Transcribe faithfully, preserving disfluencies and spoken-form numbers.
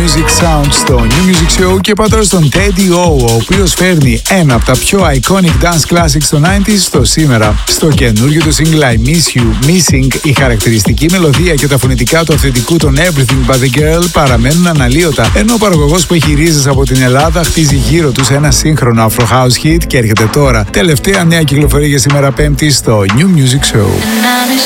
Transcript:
Music Sound στο New Music Show και πάω τώρα στον Teddy O, ο οποίος φέρνει ένα από τα πιο iconic dance classics των ενενήντα στο σήμερα. Στο καινούργιο του single I Miss You Missing, η χαρακτηριστική μελωδία και τα φωνητικά του αυθεντικού των Everything But The Girl παραμένουν αναλύωτα, ενώ ο παραγωγός που έχει ρίζες από την Ελλάδα χτίζει γύρω τους ένα σύγχρονο Afro House hit και έρχεται τώρα τελευταία νέα κυκλοφορία για σήμερα Πέμπτη στο New Music Show.